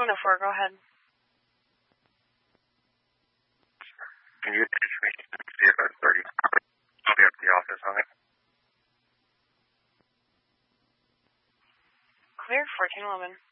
1404, go ahead. Can you teach me to see if I'm 30? I'll be up at the office on it. Clear, 1411.